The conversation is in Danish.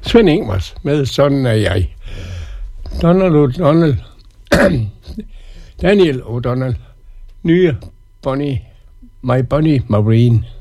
Svend Ingmars med Sådan er jeg. Donald O'Donnell. Daniel O'Donnell. Nye Bonnie. My Bonnie Marine.